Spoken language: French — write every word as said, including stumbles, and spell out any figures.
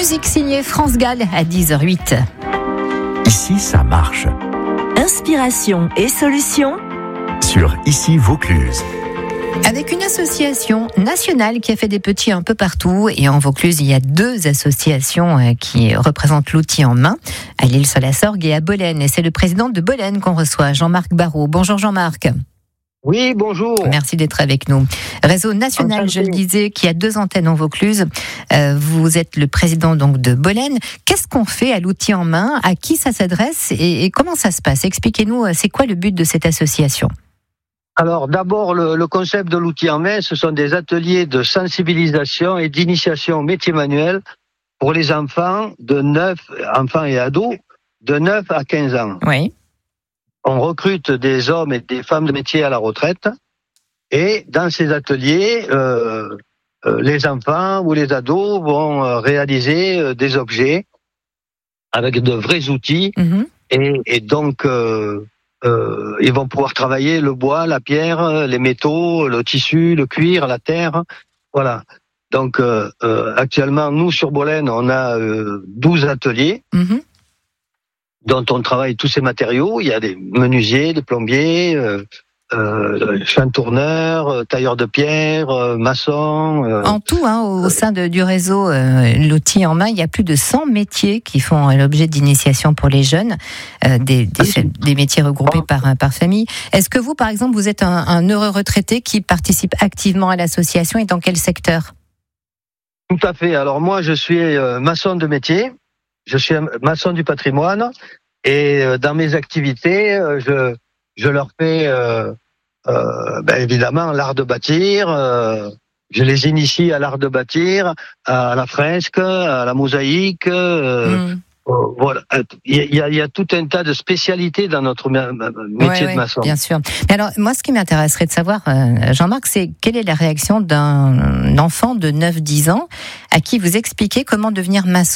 musique signée France Gall à dix heures huit. Ici, ça marche. Inspiration et solutions Sur Ici Vaucluse. Avec une association nationale qui a fait des petits un peu partout. Et en Vaucluse, il y a deux associations qui représentent l'outil en main, à l'Isle-sur-la-Sorgue et à Bolène. Et c'est le président de Bolène qu'on reçoit, Jean-Marc Barrault. Bonjour Jean-Marc. Oui, bonjour. Merci d'être avec nous. Réseau national, Enchanté. je le disais, qui a deux antennes en Vaucluse. Euh, vous êtes le président donc de Bolène. Qu'est-ce qu'on fait à l'outil en main? À qui ça s'adresse et, et comment ça se passe? Expliquez-nous, c'est quoi le but de cette association? Alors d'abord, le, le concept de l'outil en main, ce sont des ateliers de sensibilisation et d'initiation au métier manuel pour les enfants de neuf, enfants et ados, de neuf à quinze ans. Oui. On recrute des hommes et des femmes de métier à la retraite et dans ces ateliers, euh, euh, les enfants ou les ados vont euh, réaliser euh, des objets avec de vrais outils Mm-hmm. et, et donc euh, euh, ils vont pouvoir travailler le bois, la pierre, les métaux, le tissu, le cuir, la terre. Voilà. Donc euh, euh, actuellement, nous sur Bolène, on a euh, douze ateliers. Mm-hmm. Dont on travaille tous ces matériaux. Il y a des menuisiers, des plombiers, euh, euh, chantourneurs, euh, tailleurs de pierre, euh, maçons. Euh, En tout, hein, au, au sein de, du réseau euh, l'outil en main, il y a plus de cent métiers qui font l'objet d'initiation pour les jeunes, euh, des, des, des métiers regroupés par, par famille. Est-ce que vous, par exemple, vous êtes un, un heureux retraité qui participe activement à l'association et dans quel secteur? Tout à fait. Alors moi, je suis euh, maçon de métier. Je suis un maçon du patrimoine et euh, dans mes activités, euh, je, je leur fais euh, euh, ben évidemment l'art de bâtir. Euh, je les initie à l'art de bâtir, à la fresque, à la mosaïque. Euh, Mmh. euh, voilà. Il y, a, il y a tout un tas de spécialités dans notre métier Ouais, de ouais, maçon. bien sûr. Mais alors, moi, ce qui m'intéresserait de savoir, euh, Jean-Marc, c'est quelle est la réaction d'un enfant de neuf dix ans à qui vous expliquez comment devenir maçon?